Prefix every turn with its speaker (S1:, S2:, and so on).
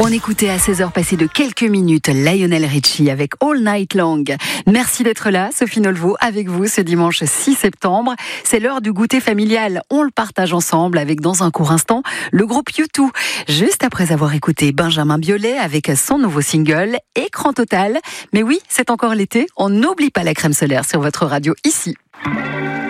S1: On écoutait à 16h passées de quelques minutes Lionel Richie avec All Night Long. Merci d'être là, Sophie Nolvo, avec vous ce dimanche 6 septembre. C'est l'heure du goûter familial. On le partage ensemble avec, dans un court instant, le groupe U2. Juste après avoir écouté Benjamin Biolay avec son nouveau single Écran total. Mais oui, c'est encore l'été. On n'oublie pas la crème solaire sur votre radio ici.